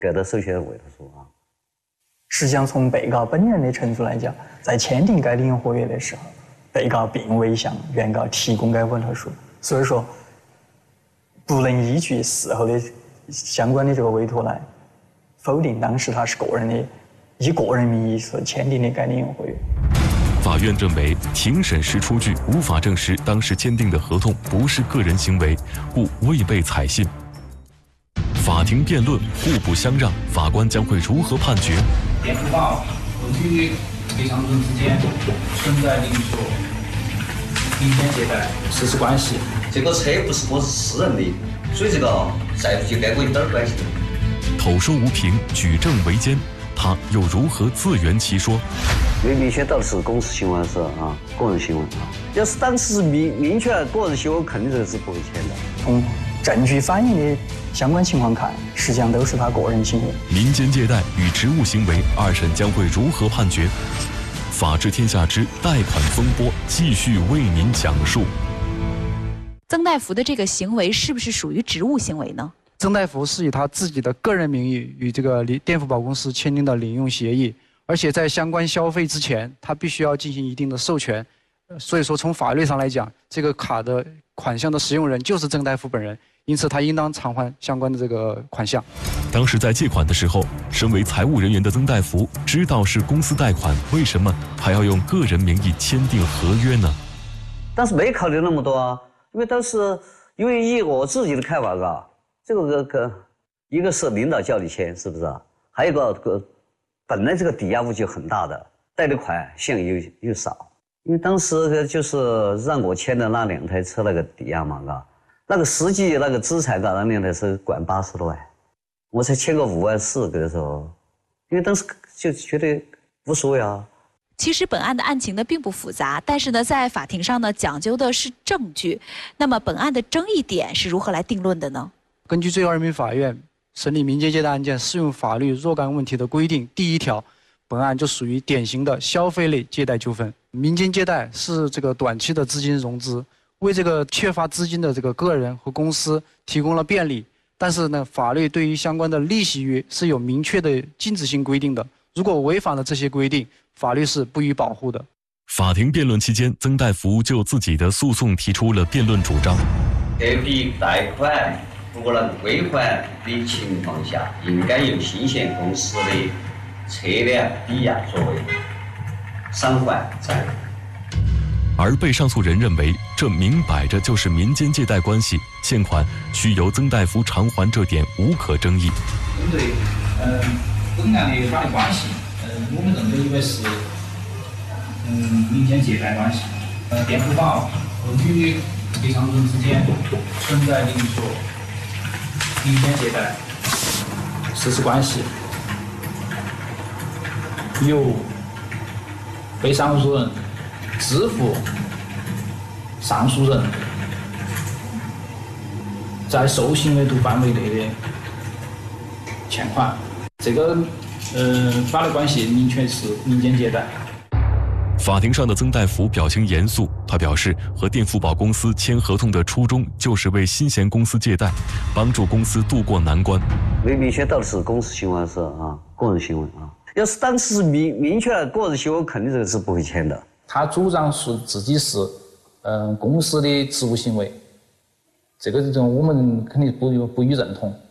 给的授权委托书啊。 实际上，从被告本人的陈述来讲，在签订该领用合约的时候，被告并未向原告提供该委托书，所以说不能依据事后的相关的这个委托来否定当时他是个人的以个人名义所签订的该领用合约。 法院认为，庭审时出具无法证实当时签订的合同不是个人行为，故未被采信。法庭辩论互不相让，法官将会如何判决？ 辩护方根据赔偿人之间存在领索、民间借贷事实关系， 这个车不是我私人的，所以这个债务就跟我一点关系都没有。 口说无凭，举证为奸，他又如何自圆其说？ 没明显到的是公司行为是啊，个人行为啊。要是当时明确了个人行为，肯定这个是不会签的。 从证据反映的相关情况看，实际上都是他个人行为。 民间借贷与职务行为，二审将会如何判决？法治天下之贷款风波继续为您讲述。 曾大福的这个行为是不是属于职务行为呢？ 曾大福是以他自己的个人名义与这个电付宝公司签订的领用协议，而且在相关消费之前，他必须要进行一定的授权。所以说，从法律上来讲，这个卡的款项的使用人就是曾大福本人，因此他应当偿还相关的这个款项。 当时在借款的时候，身为财务人员的曾大福知道是公司贷款，为什么还要用个人名义签订合约呢？ 当时没考虑那么多啊，因为当时因为以我自己的看法啊，这个一个是领导叫你签，是不是啊？还有一个本来这个抵押物就很大的，贷的款项又少。因为当时就是让我签的那2台车那个抵押嘛，那个实际那个资产那2台车管80多万，我才签个5.4万给他说，因为当时就觉得无所谓啊。 其实本案的案情呢并不复杂，但是呢在法庭上呢讲究的是证据。那么本案的争议点是如何来定论的呢？ 根据最高人民法院审理民间借贷案件适用法律若干问题的规定第1条，本案就属于典型的消费类借贷纠纷。民间借贷是这个短期的资金融资，为这个缺乏资金的这个个人和公司提供了便利。但是呢，法律对于相关的利息约是有明确的禁止性规定的，如果违反了这些规定，法律是不予保护的。 法庭辩论期间，曾大福就自己的诉讼提出了辩论主张。 这笔贷款不能归还的情况下，应该由新险公司的车辆抵押作为偿还债务。 而被上诉人认为，这明摆着就是民间借贷关系，欠款需由曾大福偿还，这点无可争议。 针对本案的法律关系，我们认为是民间借贷关系。辩护方与赔偿人之间存在领索、民间借贷事实关系，由被上诉人支付上诉人在受信额度范围内的欠款。这个法律关系明确是民间借贷。 法庭上的曾大福表情严肃，他表示和电付宝公司签合同的初衷就是为新贤公司借贷，帮助公司渡过难关。 没明确到的是公司行为是啊，个人行为啊。要是当时明确了个人行为，肯定这个是不会签的。 他主张是自己是公司的职务行为，这种我们肯定不予认同。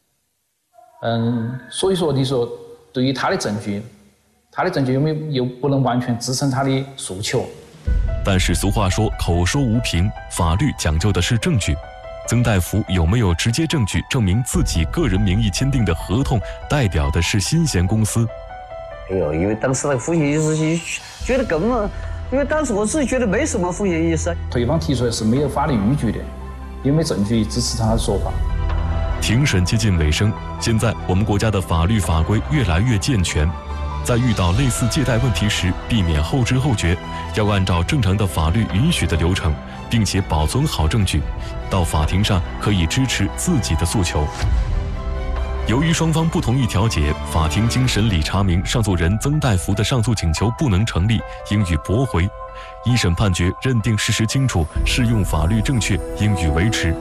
所以说你说对于他的证据又不能完全支撑他的诉求。 但是俗话说口说无凭，法律讲究的是证据。曾大福有没有直接证据证明自己个人名义签订的合同代表的是新贤公司？ 哎呦，因为当时那个风险意识觉得根本，因为当时我自己觉得没什么风险意识。 对方提出来是没有法律依据的，也没证据支持他的说法。 庭审接近尾声，现在我们国家的法律法规越来越健全，在遇到类似借贷问题时，避免后知后觉，要按照正常的法律允许的流程，并且保存好证据，到法庭上可以支持自己的诉求。由于双方不同意调解，法庭经审理查明，上诉人曾大福的上诉请求不能成立，应予驳回。一审判决认定事实清楚，适用法律正确，应予维持。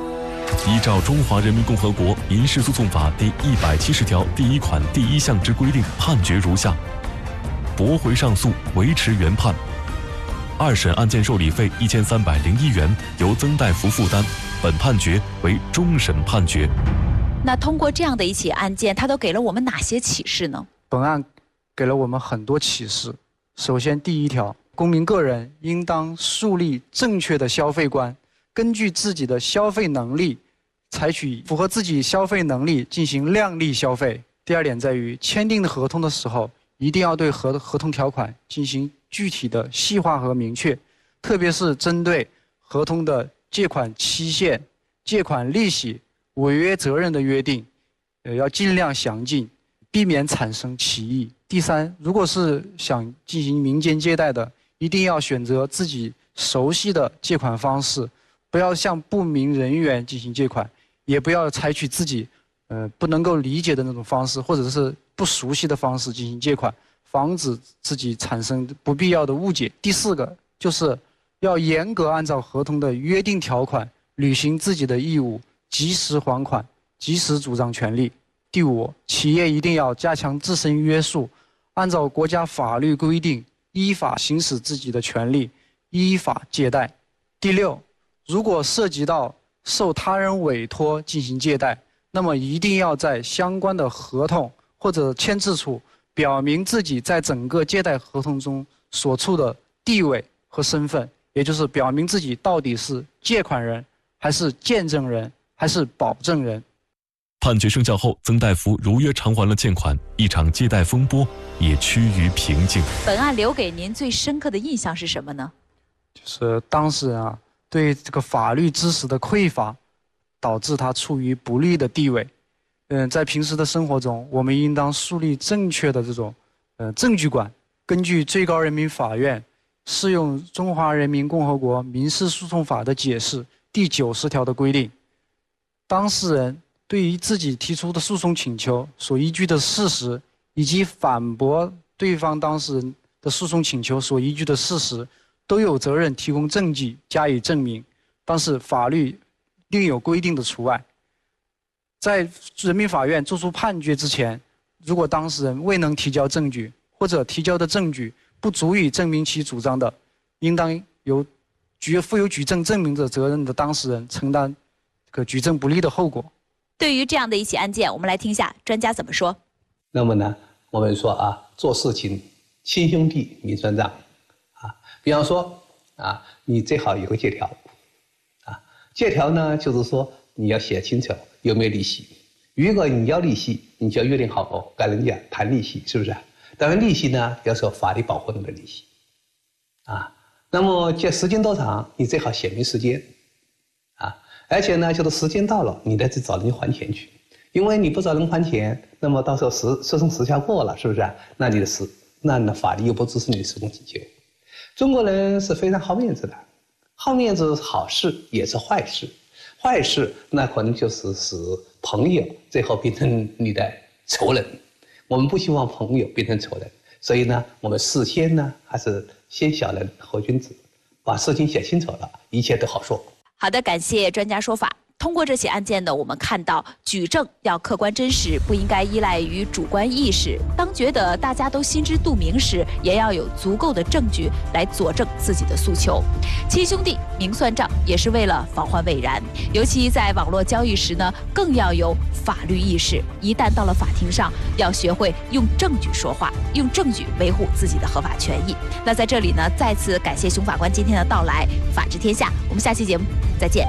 依照《中华人民共和国民事诉讼法》第170条第1款第1项之规定，判决如下：驳回上诉，维持原判。二审案件受理费1301元由曾大福负担，本判决为终审判决。 那通过这样的一起案件，它都给了我们哪些启示呢？ 本案给了我们很多启示。首先，第一条，公民个人应当树立正确的消费观，根据自己的消费能力，采取符合自己消费能力进行量力消费。第二点在于，签订的合同的时候，一定要对合同条款进行具体的细化和明确，特别是针对合同的借款期限、借款利息、违约责任的约定，要尽量详尽，避免产生歧义。第三，如果是想进行民间借贷的，一定要选择自己熟悉的借款方式，不要向不明人员进行借款，也不要采取自己不能够理解的那种方式，或者是不熟悉的方式进行借款，防止自己产生不必要的误解。第四个就是要严格按照合同的约定条款履行自己的义务，及时还款，及时主张权利。第五，企业一定要加强自身约束，按照国家法律规定依法行使自己的权利，依法借贷。第六，如果涉及到受他人委托进行借贷，那么一定要在相关的合同或者签字处表明自己在整个借贷合同中所处的地位和身份，也就是表明自己到底是借款人还是见证人还是保证人。 判决生效后，曾大福如约偿还了欠款，一场借贷风波也趋于平静。 本案留给您最深刻的印象是什么呢？ 就是当事人对这个法律知识的匮乏，导致他处于不利的地位。在平时的生活中，我们应当树立正确的这种证据观。根据最高人民法院适用《中华人民共和国民事诉讼法》的解释第90条的规定，当事人对于自己提出的诉讼请求所依据的事实，以及反驳对方当事人的诉讼请求所依据的事实，都有责任提供证据加以证明。但是法律另有规定的除外。在人民法院作出判决之前，如果当事人未能提交证据，或者提交的证据不足以证明其主张的，应当由负有举证证明者责任的当事人承担举证不利的后果。 对于这样的一起案件，我们来听一下专家怎么说。 那么呢，我们说做事情亲兄弟明算账比方说你最好有个借条借条呢就是说你要写清楚有没有利息。如果你要利息，你就要约定好跟人家谈利息，是不是？当然利息呢要受法律保护的利息那么借时间多长，你最好写明时间而且呢就是时间到了，你再去找人还钱去。因为你不找人还钱，那么到时候诉讼时效过了，是不是？那你的法律又不支持你的诉讼请求。中国人是非常好面子的，好面子是好事也是坏事。坏事那可能就是使朋友最后变成你的仇人。我们不希望朋友变成仇人，所以呢，我们事先呢还是先小人后君子，把事情写清楚了，一切都好说。 好的，感谢专家说法。通过这起案件呢，我们看到举证要客观真实，不应该依赖于主观意识。当觉得大家都心知肚明时，也要有足够的证据来佐证自己的诉求。亲兄弟明算账，也是为了防患未然。尤其在网络交易时呢，更要有法律意识。一旦到了法庭上，要学会用证据说话，用证据维护自己的合法权益。那在这里呢，再次感谢熊法官今天的到来。法治天下，我们下期节目再见。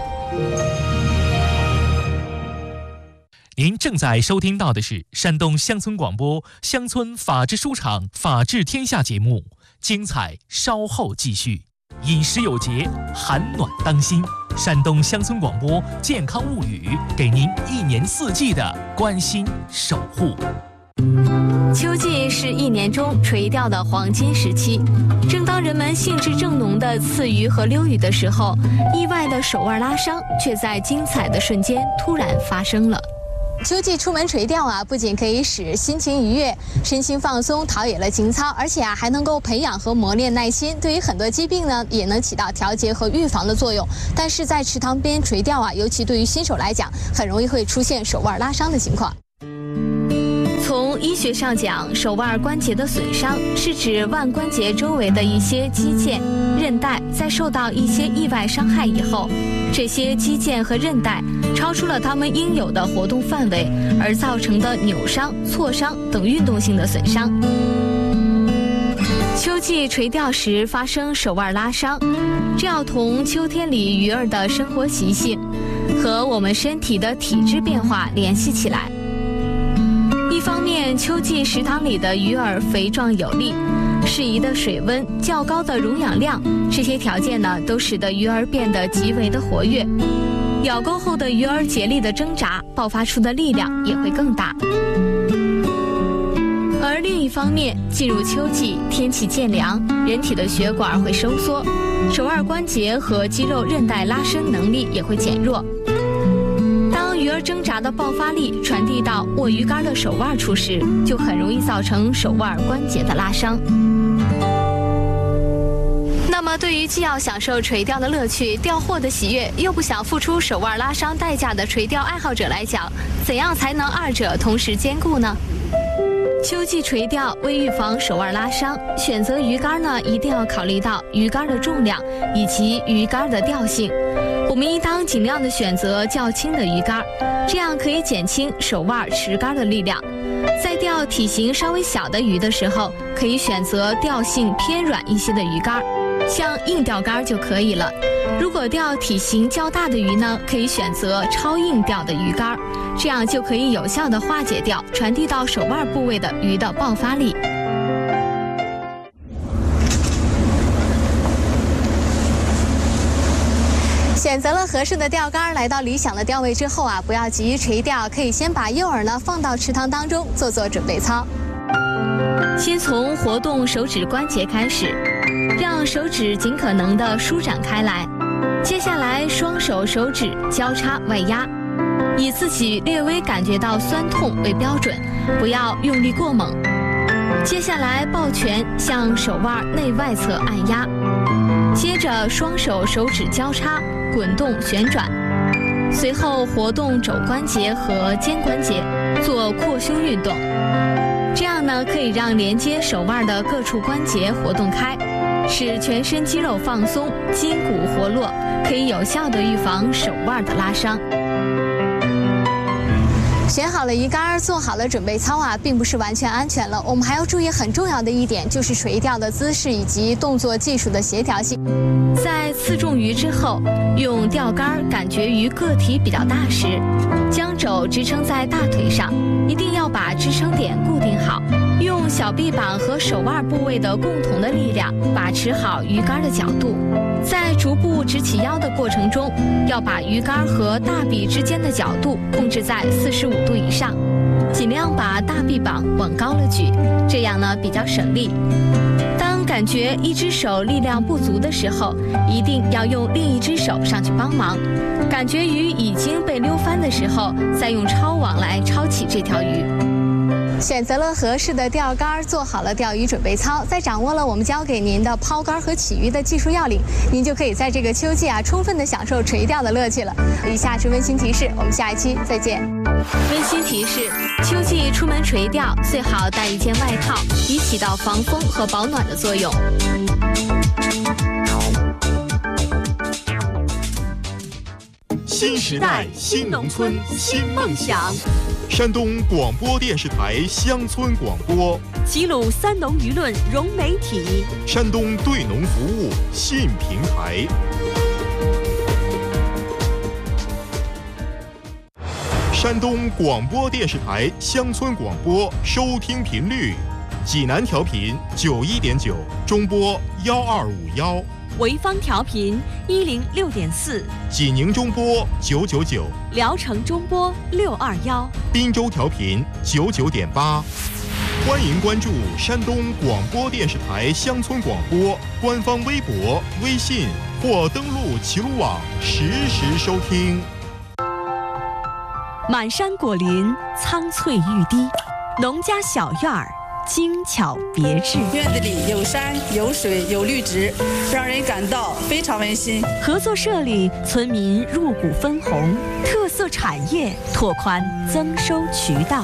您正在收听到的是山东乡村广播乡村法治书场法治天下节目，精彩稍后继续。饮食有节，寒暖当心。山东乡村广播健康物语，给您一年四季的关心守护。 秋季是一年中垂钓的黄金时期，正当人们兴致正浓的刺鱼和溜鱼的时候，意外的手腕拉伤却在精彩的瞬间突然发生了。 秋季出门垂钓啊，不仅可以使心情愉悦、身心放松、陶冶了情操，而且啊还能够培养和磨练耐心。对于很多疾病呢，也能起到调节和预防的作用。但是在池塘边垂钓啊，尤其对于新手来讲，很容易会出现手腕拉伤的情况。从医学上讲，手腕关节的损伤是指腕关节周围的一些肌腱、韧带在受到一些意外伤害以后，这些肌腱和韧带超出了它们应有的活动范围，而造成的扭伤、挫伤等运动性的损伤。秋季垂钓时发生手腕拉伤，这要同秋天里鱼儿的生活习性和我们身体的体质变化联系起来。一方面，秋季食塘里的鱼儿肥壮有力，适宜的水温、较高的溶氧量，这些条件呢，都使得鱼儿变得极为的活跃。咬钩后的鱼儿竭力的挣扎，爆发出的力量也会更大。而另一方面，进入秋季，天气渐凉，人体的血管会收缩，手腕关节和肌肉韧带拉伸能力也会减弱。当鱼儿挣扎的爆发力传递到握鱼竿的手腕处时，就很容易造成手腕关节的拉伤。那么，对于既要享受垂钓的乐趣、钓获的喜悦，又不想付出手腕拉伤代价的垂钓爱好者来讲，怎样才能二者同时兼顾呢？秋季垂钓为预防手腕拉伤，选择鱼竿呢，一定要考虑到鱼竿的重量以及鱼竿的调性。我们应当尽量的选择较轻的鱼竿，这样可以减轻手腕持竿的力量。在钓体型稍微小的鱼的时候，可以选择调性偏软一些的鱼竿，像硬钓竿就可以了。如果钓体型较大的鱼呢，可以选择超硬钓的鱼竿，这样就可以有效的化解掉传递到手腕部位的鱼的爆发力。选择了合适的钓竿，来到理想的钓位之后啊，不要急于垂钓，可以先把诱饵呢放到池塘当中做做准备操。先从活动手指关节开始，让手指尽可能的舒展开来。接下来双手手指交叉外压，以自己略微感觉到酸痛为标准，不要用力过猛。接下来抱拳向手腕内外侧按压，接着双手手指交叉滚动旋转，随后活动肘关节和肩关节，做扩胸运动。这样呢，可以让连接手腕的各处关节活动开，使全身肌肉放松，筋骨活络，可以有效地预防手腕的拉伤。选好了鱼竿，做好了准备操啊，并不是完全安全了。我们还要注意很重要的一点，就是垂钓的姿势以及动作技术的协调性。在刺中鱼之后，用钓竿感觉鱼个体比较大时，将肘支撑在大腿上，一定要把支撑点固定好，用小臂膀和手腕部位的共同的力量把持好鱼竿的角度。在逐步直起腰的过程中，要把鱼竿和大臂之间的角度控制在45度以上，尽量把大臂膀往高了举，这样呢比较省力。当感觉一只手力量不足的时候，一定要用另一只手上去帮忙。感觉鱼已经被溜翻的时候，再用抄网来抄起这条鱼。选择了合适的钓竿，做好了钓鱼准备操，再掌握了我们教给您的抛竿和起鱼的技术要领，您就可以在这个秋季啊，充分的享受垂钓的乐趣了。以下是温馨提示，我们下一期再见。温馨提示：秋季出门垂钓，最好带一件外套，以起到防风和保暖的作用。 新时代，新农村，新梦想。山东广播电视台乡村广播， 齐鲁三农舆论融媒体， 山东对农服务信平台。山东广播电视台乡村广播收听频率：济南调频91.9，中波1251； 潍坊调频106.4， 济宁中波999， 聊城中波621， 滨州调频99.8。欢迎关注山东广播电视台乡村广播官方微博、微信，或登录齐鲁网实时收听。 满山果林，苍翠欲滴，农家小院儿，精巧别致。 院子里有山有水有绿植，让人感到非常温馨。 合作社里，村民入股分红，特色产业拓宽增收渠道。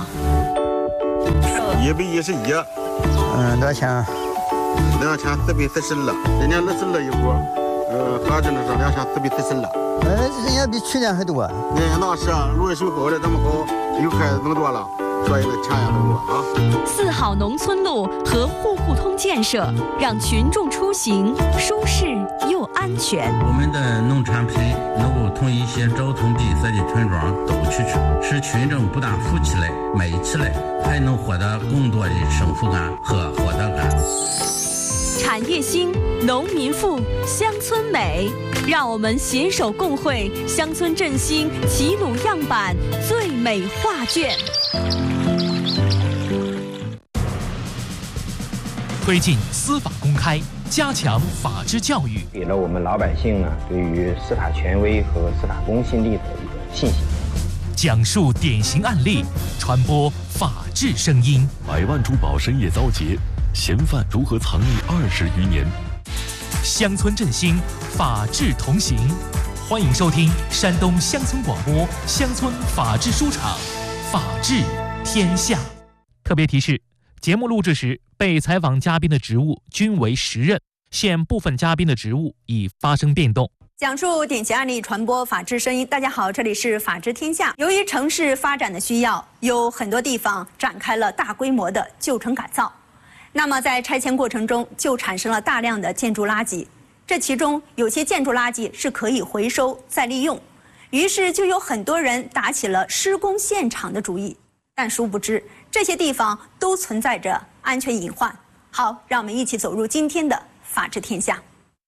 111， 多少钱 ？2440了，今年60了一股，合着呢是2440了。 人家比去年还多。 那是啊，路水好了，这么好，又开始更多了，所以呢钱也更多啊。 4号农村路和户户通建设，让群众出行舒适又安全。 我们的农产品能够从一些沼通闭塞的村庄都去吃，使群众不但富起来、美起来，还能获得更多的幸福感和获得感。 产业兴，农民富，乡村美，让我们携手共绘乡村振兴齐鲁样板最美画卷。 推进司法公开，加强法治教育， 给了我们老百姓呢对于司法权威和司法公信力的一个信心。 讲述典型案例，传播法治声音。 百万珠宝深夜遭劫，嫌犯如何藏匿20余年？ 乡村振兴，法治同行。欢迎收听山东乡村广播乡村法治书场，法治天下。特别提示：节目录制时，被采访嘉宾的职务均为实任，现部分嘉宾的职务已发生变动。 讲述典型案例，传播法治声音。大家好，这里是法治天下。由于城市发展的需要，有很多地方展开了大规模的旧城改造。那么在拆迁过程中，就产生了大量的建筑垃圾。这其中有些建筑垃圾是可以回收再利用，于是就有很多人打起了施工现场的主意。但殊不知，这些地方都存在着安全隐患。好，让我们一起走入今天的法治天下。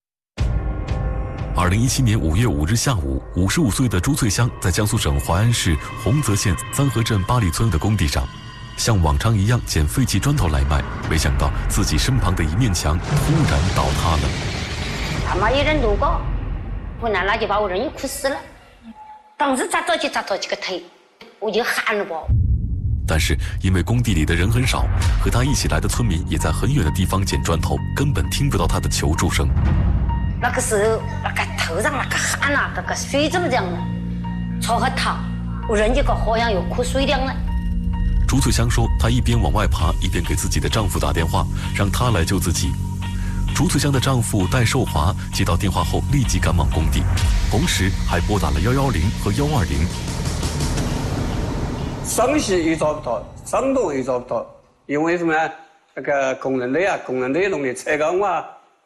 2017年5月5日下午，55岁的朱翠香在江苏省淮安市洪泽县三河镇八里村的工地上，像往常一样捡废弃砖头来卖，没想到自己身旁的一面墙突然倒塌了。 他妈一人路过，我拿垃圾把我人又哭死了。当时砸着几个腿，我就喊了吧。 但是因为工地里的人很少，和他一起来的村民也在很远的地方捡砖头，根本听不到他的求助声。 那个时候，那个头上那个汗啊，那个水怎么这样呢？朝下淌，我人就好像有哭水凉了。 朱翠香说，她一边往外爬，一边给自己的丈夫打电话，让他来救自己。朱翠香的丈夫戴寿华接到电话后立即赶往工地，同时还拨打了110和120。 上戏也找不到，上洞也找不到，因为什么？那个工人队弄的车钢啊，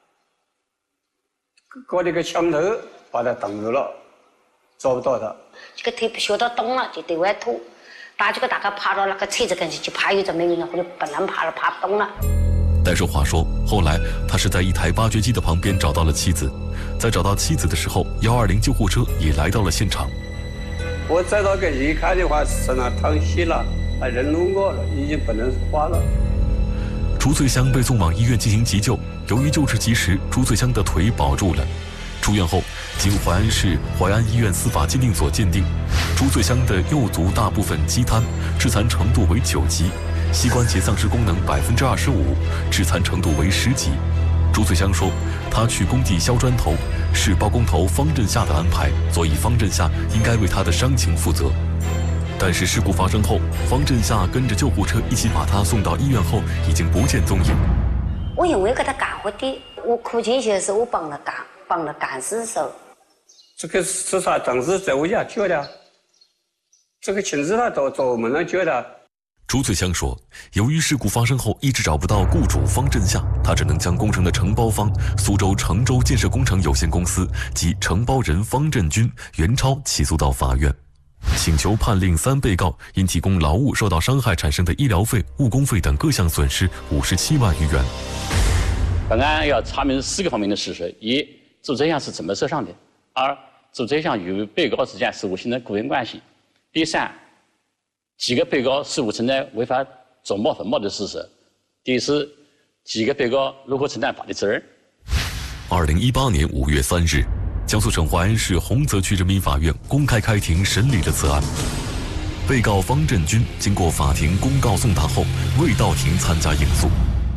搞这个墙头把它挡住了，找不到他。 这个腿不晓得动了，就对外吐。大概爬到那个车子跟前去爬，有这没用了，我就本能爬不动了。 戴寿华说，后来他是在一台挖掘机的旁边找到了妻子，在找到妻子的时候，120救护车也来到了现场。 我再到跟一看的话，身上淌血了，人弄过了，已经不能说话了。 朱翠香被送往医院进行急救，由于救治及时，朱翠香的腿保住了。出院后，经淮安市淮安医院司法鉴定所鉴定，朱翠香的右足大部分肌瘫，致残程度为9级，膝关节丧失功能25%，致残程度为10级。朱翠香说，她去工地削砖头是包工头方振夏的安排，所以方振夏应该为她的伤情负责。但是事故发生后，方振夏跟着救护车一起把她送到医院后，已经不见踪影。 我因为给他干活的，我哭进去的时候，我帮了干事的时候。 这个是他当时在我家救的，这个亲自他到我们那救的。 朱翠香说，由于事故发生后一直找不到雇主方振夏，他只能将工程的承包方苏州成州建设工程有限公司及承包人方振军、袁超起诉到法院，请求判令3被告因提供劳务受到伤害产生的医疗费、误工费等各项损失57万余元。 本案要查明4个方面的事实：一、做这项是怎么受伤的；二、做这项与被告之间是否形成雇佣关系；第三，几个被告是否存在违法种爆焚爆的事实；第四，几个被告如何承担法律责任。 2018年5月3日，江苏省淮安市洪泽区人民法院公开开庭审理了此案。 被告方振军经过法庭公告送达后，未到庭参加应诉。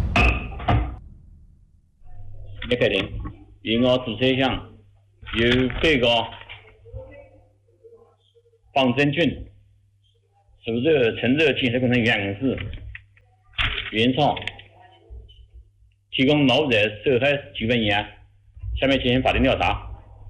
也开庭，原告朱翠香由被告方振军属这承认建设工程有限公司原创提供劳务者受害纠纷一案，下面进行法庭调查。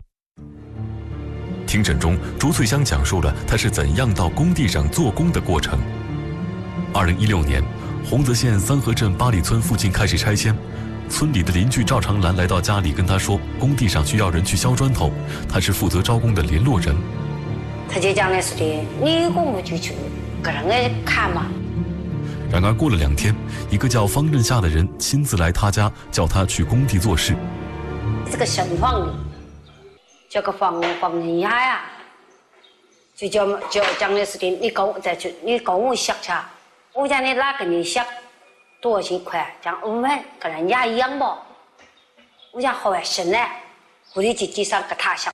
庭审中，朱翠香讲述了她是怎样到工地上做工的过程。2016年，洪泽县三河镇八里村附近开始拆迁，村里的邻居赵长兰来到家里跟她说，工地上需要人去削砖头，她是负责招工的联络人。 他就讲的是的，你有功夫就去个人来看嘛。 然而过了2天，一个叫方振夏的人亲自来他家，叫他去工地做事。 这个姓方的，叫个方振夏呀，就讲的是的，你跟我削去，我讲你哪跟你削多少钱块？讲5万，跟人家一样不？我讲好啊，行嘞，我就地上给他削。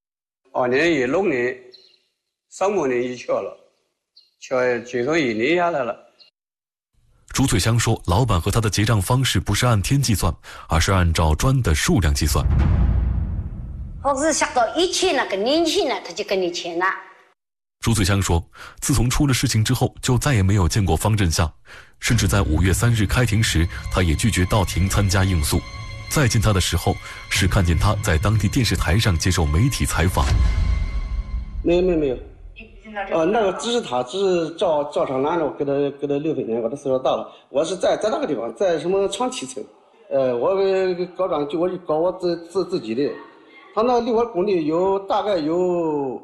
2016年上半年就敲了，敲最后1年下来了。 朱翠香说，老板和他的结账方式不是按天计算，而是按照砖的数量计算。 或者是削到1000了，跟2000了，他就跟你签了。 朱翠香说，自从出了事情之后，就再也没有见过方振夏，甚至在5月3日开庭时，他也拒绝到庭参加应诉。再见他的时候，是看见他在当地电视台上接受媒体采访。 没有。那个只是赵长兰，我给他6分钱，我的岁数大了。我是在那个地方，在什么长梯村，我搞砖就我搞我自己的。他那离我工地大概有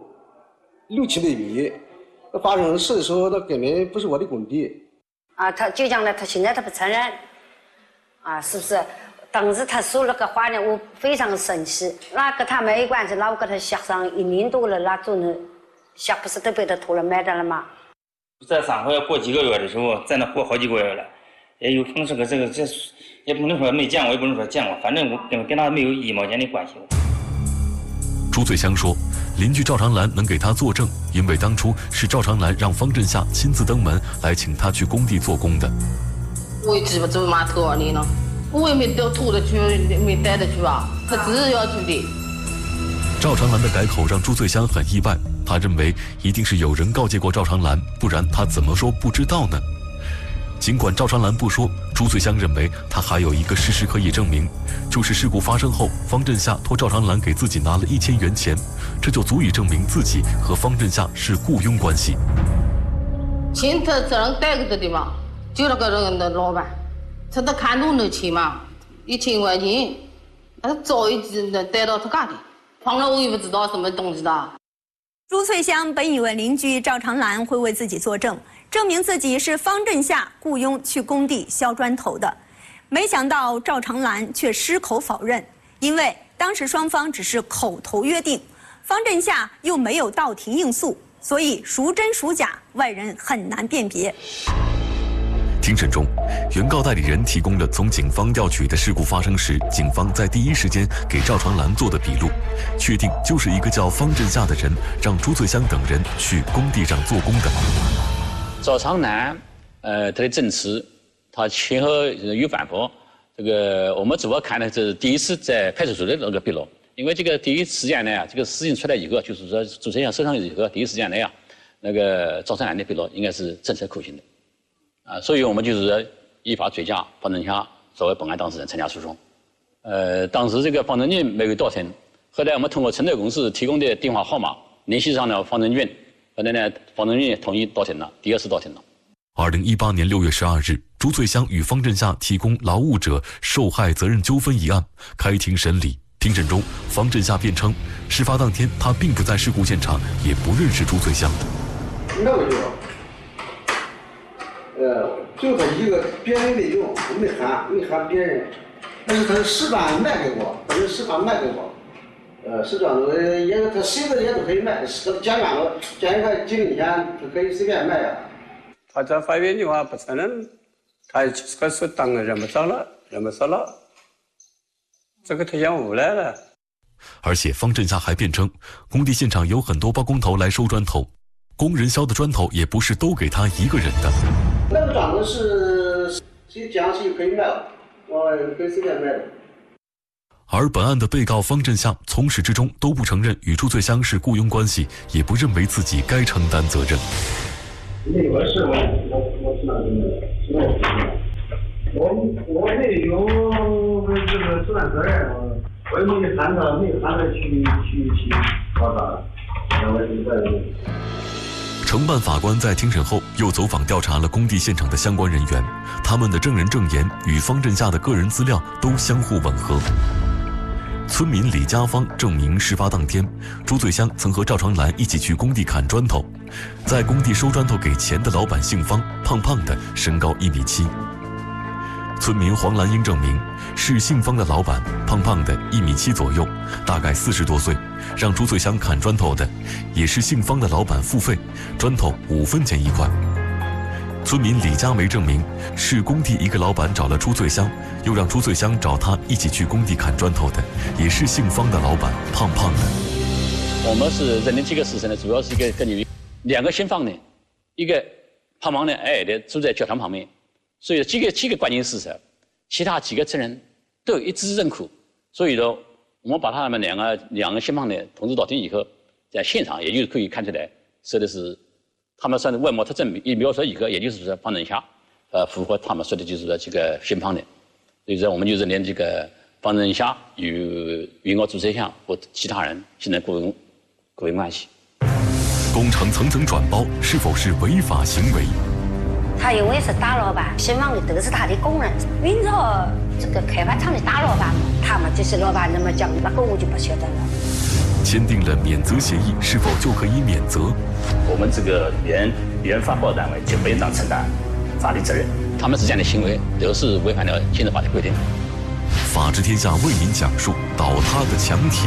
6-700米。发生事的时候，那根本不是我的工地。 啊，他就讲了，他现在他不承认，啊，是不是？当时他说那个话呢，我非常生气。那跟他没关系，那我给他削上1年多了，那种的。削不是都被他偷了卖的了吗？ 在上回过几个月的时候，在那过好几个月了，也有碰这也不能说没见过，也不能说见过，反正我跟他没有1毛钱的关系。 朱翠香说，邻居赵长兰能给他作证，因为当初是赵长兰让方振夏亲自登门来请他去工地做工的。 我也记不住码头里呢，我也没偷得去，没带得去啊，他只是要去的。 赵长兰的改口让朱翠香很意外，他认为一定是有人告诫过赵长兰，不然他怎么说不知道呢？尽管赵长兰不说，朱翠香认为他还有一个事实可以证明，就是事故发生后，方振夏托赵长兰给自己拿了1000元钱，这就足以证明自己和方振夏是雇佣关系。 钱他这人带给他的嘛，就那个人的老板，他都看中的钱嘛，1000块钱，他早一直能带到他家里。放了我也不知道什么东西的。 朱翠香本以为邻居赵长兰会为自己作证，证明自己是方振夏雇佣去工地削砖头的，没想到赵长兰却矢口否认，因为当时双方只是口头约定，方振夏又没有到庭应诉，所以孰真孰假，外人很难辨别。 庭审中，原告代理人提供了从警方调取的事故发生时，警方在第一时间给赵长兰做的笔录，确定就是一个叫方振夏的人让朱翠香等人去工地上做工的。 赵长兰，他的证词，他前后有反驳。这个我们主要看的是第一次在派出所的那个笔录，因为这个第一时间内这个事情出来以后，就是说朱翠香受伤以后，第一时间内那个赵长兰的笔录应该是证实可行的。所以我们就是依法追加方振夏作为本案当事人参加诉讼。当时这个方振军没有到庭，后来我们通过承诺公司提供的电话号码联系上了方振军，后来呢，方振军同意到庭了，第2次到庭了。 2018年6月12日，朱翠香与方振夏提供劳务者受害责任纠纷一案开庭审理。庭审中，方振夏辩称，事发当天他并不在事故现场，也不认识朱翠香。 那个就他一个别人没用，我没喊别人，但是他石砖卖给我，石砖也他谁的也都可以卖，减远了，减一块几零钱，他可以随便卖呀。 他在法院的话不承认，他可是当然认不着了，这个他想无赖了。 而且方振夏还辩称，工地现场有很多包工头来收砖头。 工人削的砖头也不是都给他一个人的。 那个砖头是谁讲谁可以卖的，我可以随便卖的。 而本案的被告方振夏从始至终都不承认与朱翠香是雇佣关系，也不认为自己该承担责任。 那个是我知道我没有这个承担责任，我也没喊他去告他，我是责任。 承办法官在庭审后又走访调查了工地现场的相关人员，他们的证人证言与方振夏的个人资料都相互吻合。村民李家芳证明，事发当天，朱翠香曾和赵长兰一起去工地砍砖头，在工地收砖头给钱的老板姓方，胖胖的，身高1.7米。村民黄兰英证明，是姓方的老板，胖胖的1.7米左右，大概40多岁，让朱翠香砍砖头的，也是姓方的老板付费，砖头5分钱1块。村民李佳梅证明，是工地一个老板找了朱翠香，又让朱翠香找他一起去工地砍砖头的，也是姓方的老板，胖胖的。 我们是认定几个事实呢，主要是根据2个姓方的，一个胖胖的、矮矮的住在教堂旁边，所以几个关键事实，其他几个证人都有一致认可，所以呢，我们把他们两个姓方的同时到庭以后，在现场也就可以看出来，说的是。他们算是外貌特征一描述以后，也就是说方振夏，符合他们说的就是说这个姓方的，所以说我们就认定这个方振夏与原告朱翠香和其他人现在雇佣关系。 工程层层转包是否是违法行为？ 他因为是大老板，姓方的都是他的工人，按照这个开发厂的大老板嘛，他们就是老板那么讲，那个我就不晓得了。 签订了免责协议，是否就可以免责？ 我们这个原发包单位就不应当承担法律责任，他们之间的行为都是违反了现行法的规定。 法治天下为您讲述倒塌的墙体。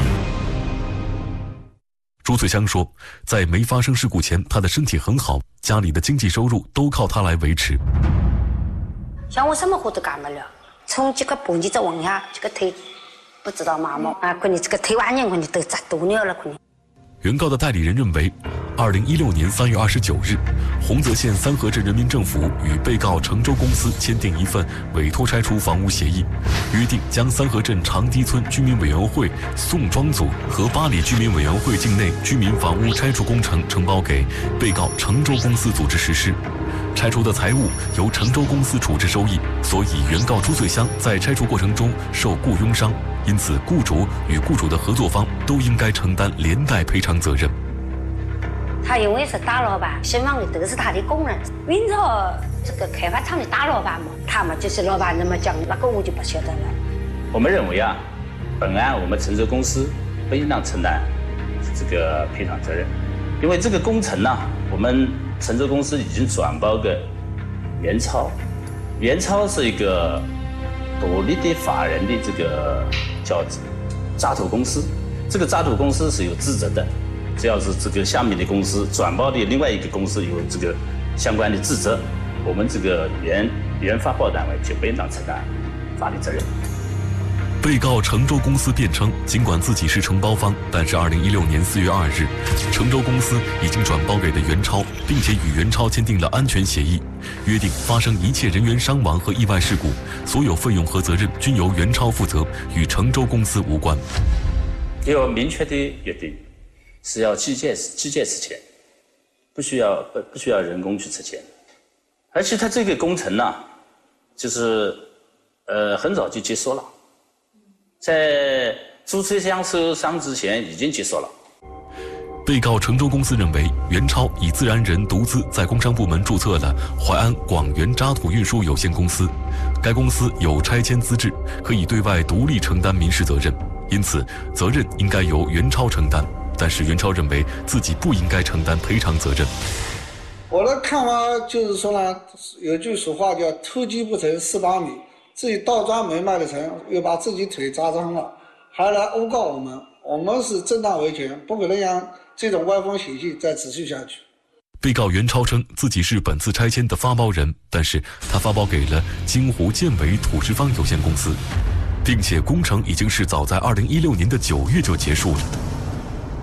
朱翠香说，在没发生事故前，她的身体很好，家里的经济收入都靠她来维持。 像我什么活都干不了，从这个蹦极这往下，这个腿不知道麻木啊，可能这个腿完年可能都扎多尿了可能。 原告的代理人认为，2016年3月29日，洪泽县三河镇人民政府与被告成州公司签订一份委托拆除房屋协议，约定将三河镇长堤村居民委员会宋庄组和八里居民委员会境内居民房屋拆除工程承包给被告成州公司组织实施。拆除的财物由成州公司处置收益，所以原告朱翠香在拆除过程中受雇佣伤，因此雇主与雇主的合作方都应该承担连带赔偿责任。 他因为是大老板，姓方的都是他的工人，按照这个开发厂的大老板嘛，他们就是老板那么讲，那个我就不晓得了。 我们认为啊，本案我们成州公司不应当承担这个赔偿责任，因为这个工程呢，我们成州公司已经转包给元超，元超是一个独立的法人的这个叫渣土公司，这个渣土公司是有职责的，只要是这个下面的公司转包的另外一个公司有这个相关的职责，我们这个原发包单位就不应当承担法律责任。 被告成州公司辩称，尽管自己是承包方，但是2016年4月2日，成州公司已经转包给了元超，并且与元超签订了安全协议，约定发生一切人员伤亡和意外事故，所有费用和责任均由元超负责，与成州公司无关。 有明确的约定，是要机械出钱，不需要人工去出钱，而且他这个工程呢，就是很早就结束了。在朱翠香受伤之前已经结束了。 被告成州公司认为，元超以自然人独资在工商部门注册了淮安广元渣土运输有限公司，该公司有拆迁资质，可以对外独立承担民事责任，因此责任应该由元超承担。但是元超认为自己不应该承担赔偿责任。 我的看法就是说呢，有句俗话叫偷鸡不成蚀把米。自己倒砖没卖得成，又把自己腿扎伤了，还来诬告我们，我们是正当维权，不可能让这种歪风邪气再持续下去。 被告元超称自己是本次拆迁的发包人，但是他发包给了金湖建伟土石方有限公司，并且工程已经是早在2016年的9月就结束了。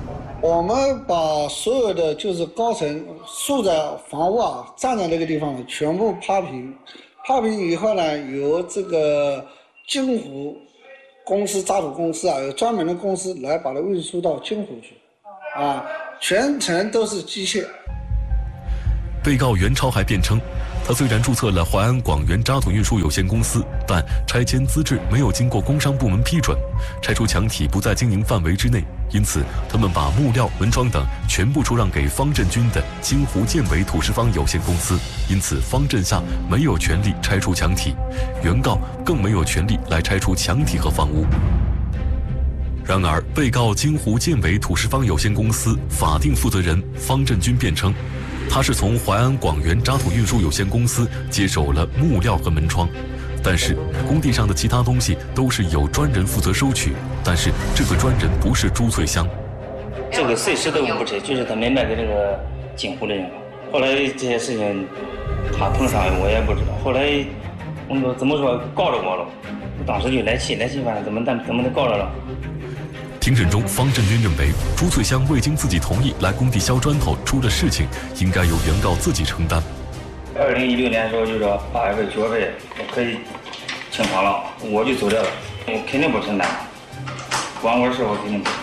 我们把所有的就是高层住宅房屋啊，站在那个地方全部趴平，趴平以后呢，由这个金湖公司渣土公司啊，有专门的公司来把它运输到金湖去，啊，全程都是机械。 被告袁超还辩称，他虽然注册了淮安广源渣土运输有限公司，但拆迁资质没有经过工商部门批准，拆除墙体不在经营范围之内，因此他们把木料、门窗等全部出让给方振军的金湖建伟土石方有限公司，因此方振夏没有权利拆除墙体，原告更没有权利来拆除墙体和房屋。然而，被告金湖建伟土石方有限公司法定负责人方振军辩称，他是从淮安广源渣土运输有限公司接手了木料和门窗，但是工地上的其他东西都是由专人负责收取，但是这个专人不是朱翠香。 这个谁都不知，就是他们卖给那个金湖的人。后来这些事情他碰上我也不知道。后来我们怎么说告着我了，我当时就来气，反正怎么的告着了。 庭审中，方振军认为朱翠香未经自己同意来工地削砖头，出了事情应该由原告自己承担。 2016年的时候就说8月份、9月份我可以清偿了，我就走掉了，我肯定不承担，管我的事我肯定不。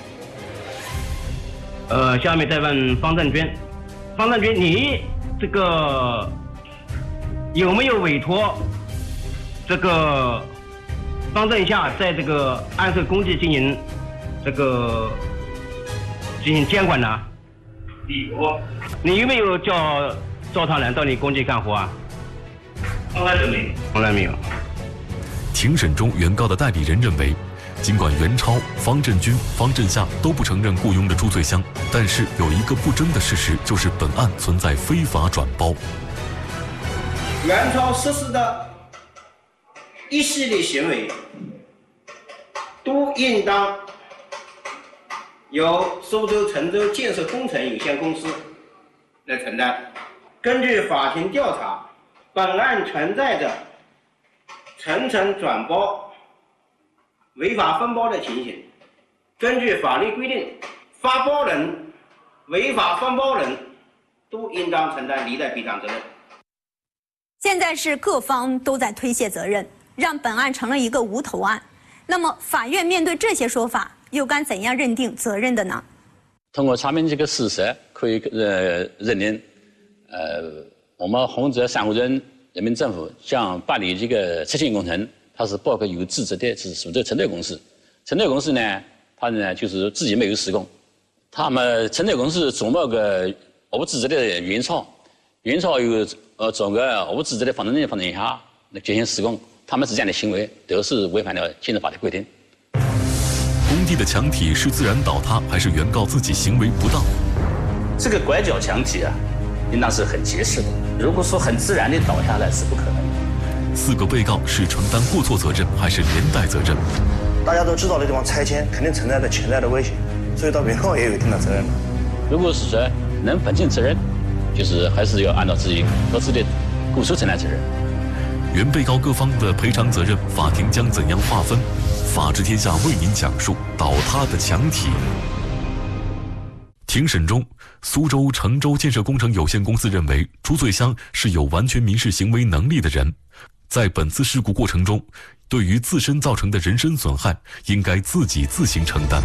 下面再问方振军，方振军，你这个有没有委托这个方振夏在这个安设工地进行监管呢？ 有。 你有没有叫赵长兰到你工地干活啊？ 从来没有。 从来没有。 庭审中，原告的代理人认为，尽管袁超、方振军、方振夏都不承认雇佣的朱翠香，但是有一个不争的事实，就是本案存在非法转包。 袁超实施的一系列行为，都应当由苏州成州建设工程有限公司来承担。根据法庭调查，本案存在着层层转包、违法分包的情形。根据法律规定，发包人、违法分包人都应当承担离带赔偿责任。 现在是各方都在推卸责任，让本案成了一个无头案。那么，法院面对这些说法，又该怎样认定责任的呢？ 通过查明这个事实，可以认定，我们洪泽三湖镇人民政府将办理这个拆迁工程，它是包括有资质的，是苏州承德公司。承德公司呢，它呢就是自己没有施工，他们承德公司中某个无资质的原超有找个无资质的房东下来进行施工，他们是这样的行为，都是违反了现行法的规定。 工地的墙体是自然倒塌，还是原告自己行为不当？ 这个拐角墙体啊，应当是很结实的。如果说很自然的倒下来，是不可能的。 4个被告是承担过错责任，还是连带责任？ 大家都知道的地方拆迁肯定存在着潜在的危险，所以到原告也有一定的责任。 如果是说能分清责任，就是还是要按照自己各自的过错承担责任。 原被告各方的赔偿责任，法庭将怎样划分？法治天下为您讲述倒塌的墙体。庭审中，苏州成州建设工程有限公司认为朱翠香是有完全民事行为能力的人，在本次事故过程中，对于自身造成的人身损害，应该自行承担。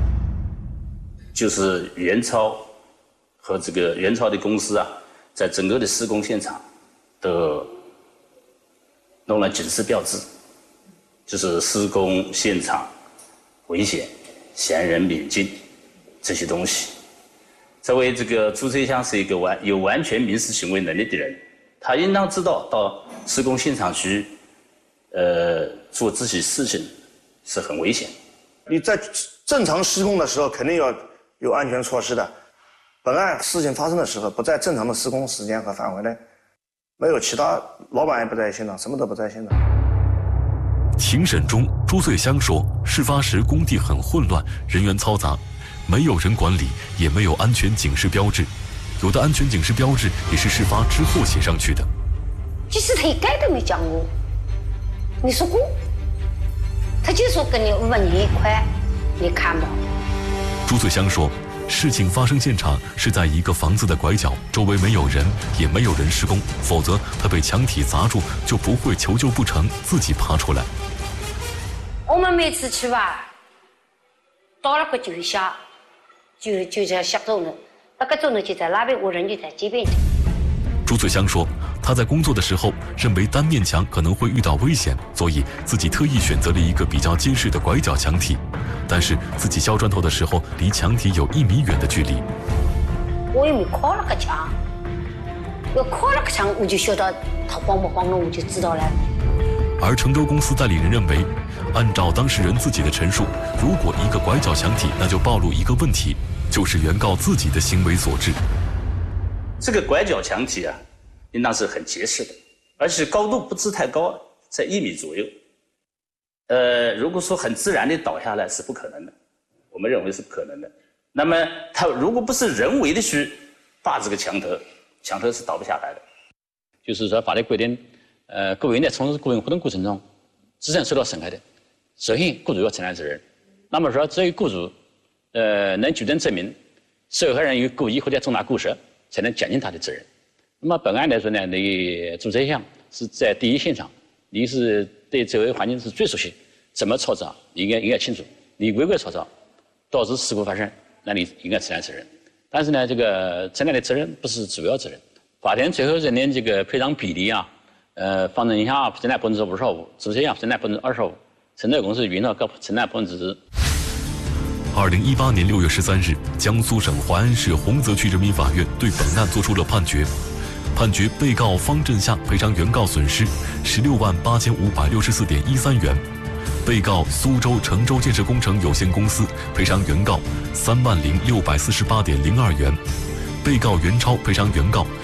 就是袁超和这个袁超的公司啊，在整个的施工现场都弄了警示标志，就是施工现场危险、嫌人免进这些东西。作为这个朱翠香是一个有完全民事行为能力的人，他应当知道到施工现场去，做这些事情是很危险。 你在正常施工的时候，肯定要有安全措施的。本案事情发生的时候，不在正常的施工时间和范围内，没有其他老板也不在现场，什么都不在现场。 庭审中，朱翠香说，事发时工地很混乱，人员嘈杂，没有人管理，也没有安全警示标志，有的安全警示标志也是事发之后写上去的。 即使他一概都没讲过，你说过，他就说跟你问你一块，你看吧。 朱翠香说， 事情发生现场是在一个房子的拐角，周围没有人，也没有人施工，否则他被墙体砸住就不会求救不成，自己爬出来。 我们每次去吧，到了个就下，就在下钟了，那个钟呢就在那边，我人就在这边。 朱翠香说，她在工作的时候认为单面墙可能会遇到危险，所以自己特意选择了一个比较结实的拐角墙体。但是自己削砖头的时候，离墙体有1米远的距离。 我也没靠那个墙，要靠那个墙，我就晓得它晃不晃了，我就知道了。 而成州公司代理人认为，按照当事人自己的陈述，如果一个拐角墙体，那就暴露一个问题，就是原告自己的行为所致。 这个拐角墙体啊，应当是很结实的，而且高度不是太高，在1米左右。如果说很自然的倒下来是不可能的，我们认为是不可能的。那么它如果不是人为的去把这个墙头是倒不下来的。 就是说法律规定，个人在从事个人活动过程中，资产受到损害的，首先雇主要承担责任。那么说，只有雇主能举证证明受害人有故意或者重大过失，才能减轻他的责任。那么本案来说呢，你主车项是在第一现场，你是对周围环境是最熟悉，怎么操作应该清楚。你违规操作导致事故发生，那你应该承担责任。但是呢，这个承担的责任不是主要责任。法庭最后认定这个赔偿比例啊，房产项承担55%，主车项承担25%，承贷公司原告各承担10%。 2018年6月13日，江苏省淮安市洪泽区人民法院对本案作出了判决。判决被告方振夏赔偿原告损失168564.13元，被告苏州成州建设工程有限公司赔偿原告30648.02元，被告袁超赔偿原告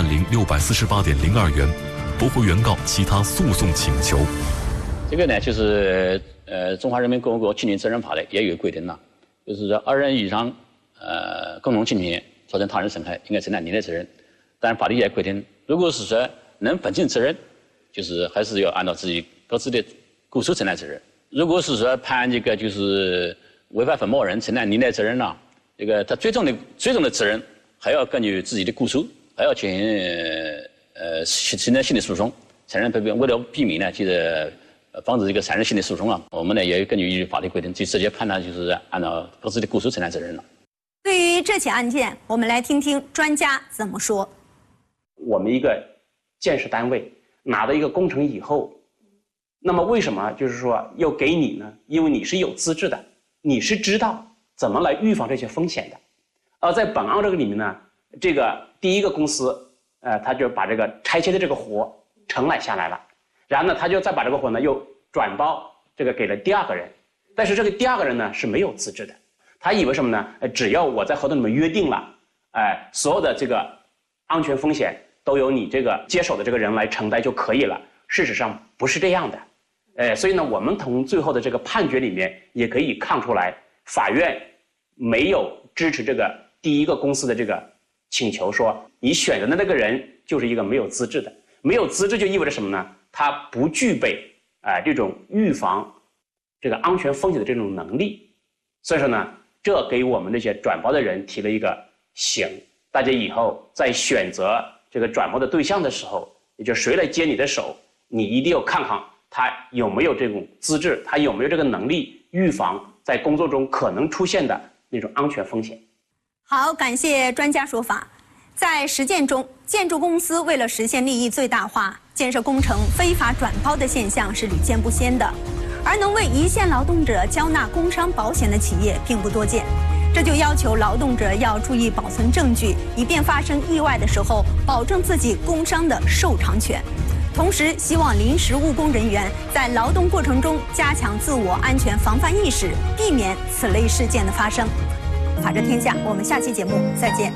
30648.02元，驳回原告其他诉讼请求。 这个呢，就是中华人民共和国侵权责任法呢也有规定了，就是说2人以上共同侵权造成他人损害，应该承担连带责任。但法律也规定，如果是说能分清责任，就是还是要按照自己各自的过错承担责任。如果是说判这个就是违法分包人承担连带责任了，这个他最终的责任还要根据自己的过错，还要进行形成性的诉讼，才能为了避免呢，就是防止这个产生性的诉讼啊，我们呢也根据法律规定，就直接判断就是按照各自的过错承担责任了。 对于这起案件，我们来听听专家怎么说。 我们一个建设单位拿到一个工程以后，那么为什么就是说要给你呢？因为你是有资质的，你是知道怎么来预防这些风险的。而在本案这个里面呢，这个第一个公司，他就把这个拆迁的这个活承揽下来了，然后呢，他就再把这个活呢又转包这个给了第二个人，但是这个第二个人呢是没有资质的，他以为什么呢？只要我在合同里面约定了，所有的这个安全风险都由你这个接手的这个人来承担就可以了。事实上不是这样的，所以呢，我们从最后的这个判决里面也可以看出来，法院没有支持这个第一个公司的这个请求，说你选择的那个人就是一个没有资质的，没有资质就意味着什么呢？他不具备这种预防这个安全风险的这种能力。所以说呢，这给我们这些转包的人提了一个醒，大家以后在选择这个转包的对象的时候，也就是谁来接你的手，你一定要看看他有没有这种资质，他有没有这个能力预防在工作中可能出现的那种安全风险。 好，感谢专家说法。在实践中，建筑公司为了实现利益最大化，建设工程非法转包的现象是屡见不鲜的，而能为一线劳动者交纳工伤保险的企业并不多见。这就要求劳动者要注意保存证据，以便发生意外的时候保证自己工伤的受偿权。同时，希望临时务工人员在劳动过程中加强自我安全防范意识，避免此类事件的发生。法治天下，我们下期节目再见。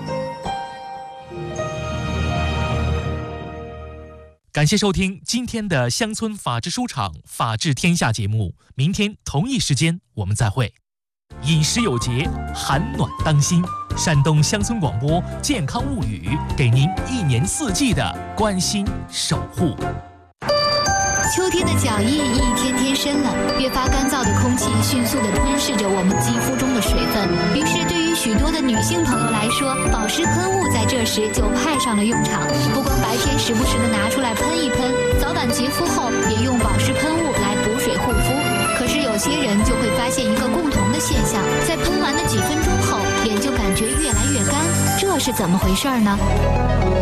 感谢收听今天的乡村法治书场法治天下节目，明天同一时间我们再会。饮食有节，寒暖当心。山东乡村广播健康物语，给您1年4季的关心守护。 秋天的脚印一天天深了，越发干燥的空气迅速地吞噬着我们肌肤中的水分。于是，对于许多的女性朋友来说，保湿喷雾在这时就派上了用场。不光白天时不时地拿出来喷一喷，早晚洁肤后也用保湿喷雾来补水护肤。可是有些人就会发现一个共同的现象，在喷完的几分钟后，脸就感觉越来越干，这是怎么回事呢？